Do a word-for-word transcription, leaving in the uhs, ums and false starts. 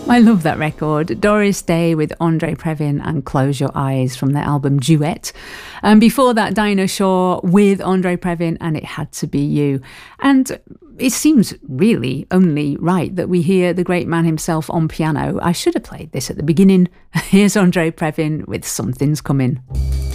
I love that record. Doris Day with Andre Previn and Close Your Eyes from their album Duet. And before that, Dinah Shore with Andre Previn and It Had to Be You. And it seems really only right that we hear the great man himself on piano. I should have played this at the beginning. Here's Andre Previn with Something's Coming.